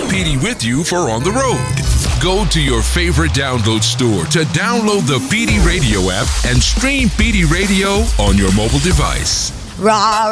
PD with you for on the road. Go to your favorite download store to download the PD Radio app and stream PD Radio on your mobile device. Rah,